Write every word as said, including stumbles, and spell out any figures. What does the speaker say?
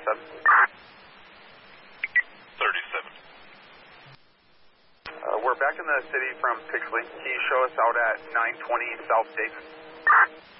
thirty-seven. thirty-seven. Uh, we're back in the city from Pixley. Can you show us out at nine twenty South Dayton?